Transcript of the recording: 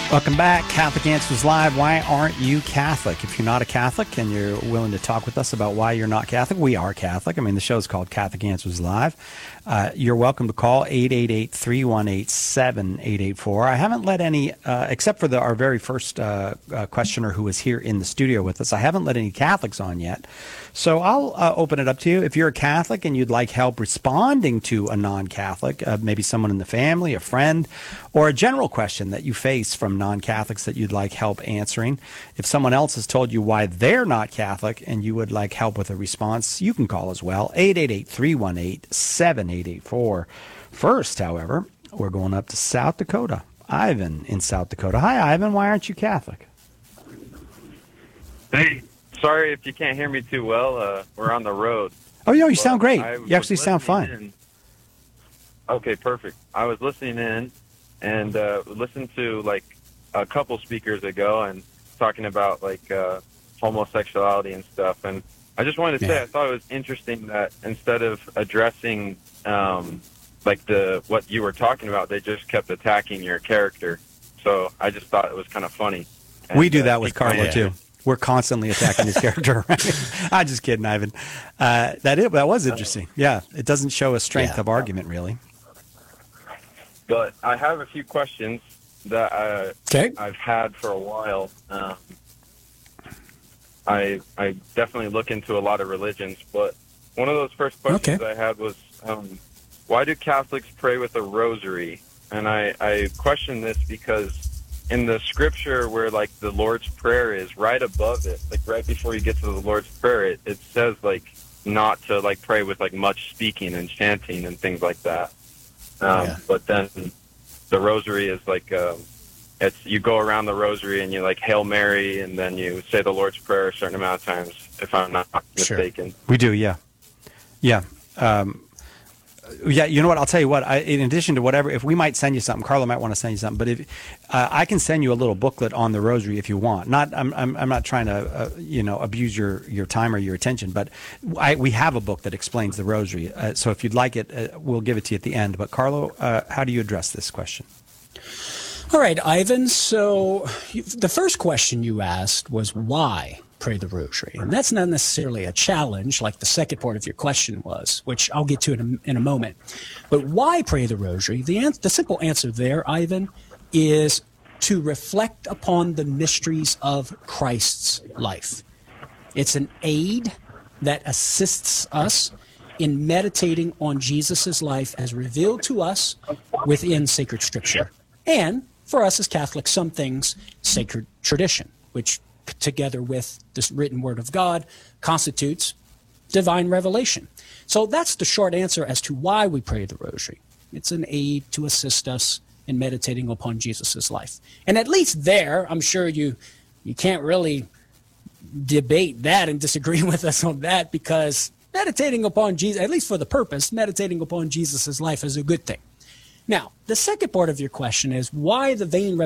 Welcome back. Catholic Answers Live. Why aren't you Catholic? If you're not a Catholic and you're willing to talk with us about why you're not Catholic, we are Catholic. I mean, the show's called Catholic Answers Live. You're welcome to call 888-318-7884. I haven't let any, except for our very first questioner who was here in the studio with us, I haven't let any Catholics on yet. So I'll open it up to you. If you're a Catholic and you'd like help responding to a non-Catholic, maybe someone in the family, a friend, or a general question that you face from non-Catholics that you'd like help answering. If someone else has told you why they're not Catholic and you would like help with a response, you can call as well, 888-318-7884. First, however, we're going up to South Dakota. Ivan in South Dakota. Hi, Ivan. Why aren't you Catholic? Hey, sorry if you can't hear me too well. We're on the road. Oh, yeah, you sound great. You actually sound fine. Okay, perfect. I was listening in and listened to like a couple speakers ago and talking about like homosexuality and stuff. And I just wanted to say I thought it was interesting that instead of addressing like what you were talking about, they just kept attacking your character. So I just thought it was kind of funny. And, we do that with Carlo too. We're constantly attacking his character. I'm just kidding, Ivan. That was interesting. Yeah, it doesn't show a strength of argument, really. But I have a few questions that I've had for a while. I definitely look into a lot of religions, but one of those first questions I had was, why do Catholics pray with a rosary? And I question this because in the scripture where like the Lord's Prayer is, right above it, like right before you get to the Lord's Prayer, it says like not to like pray with like much speaking and chanting and things like that. But then the rosary is like you go around the rosary and you like Hail Mary and then you say the Lord's Prayer a certain amount of times, if I'm not mistaken. We do, yeah. You know what? I'll tell you what. In addition to whatever, if we might send you something, Carlo might want to send you something. But if I can send you a little booklet on the rosary if you want. I'm not trying to abuse your time or your attention. But we have a book that explains the rosary. So if you'd like it, we'll give it to you at the end. But Carlo, how do you address this question? All right, Ivan. So the first question you asked was why pray the rosary, and that's not necessarily a challenge like the second part of your question was, which I'll get to in a moment. But why pray the rosary? The simple answer there, Ivan, is to reflect upon the mysteries of Christ's life. It's an aid that assists us in meditating on Jesus' life as revealed to us within sacred scripture. And for us as Catholics, some things sacred tradition, which together with this written word of God constitutes divine revelation. So that's the short answer as to why we pray the rosary. It's an aid to assist us in meditating upon Jesus' life. And at least there, I'm sure you can't really debate that and disagree with us on that, because meditating upon Jesus, at least for the purpose, meditating upon Jesus' life is a good thing. Now, the second part of your question is why the vain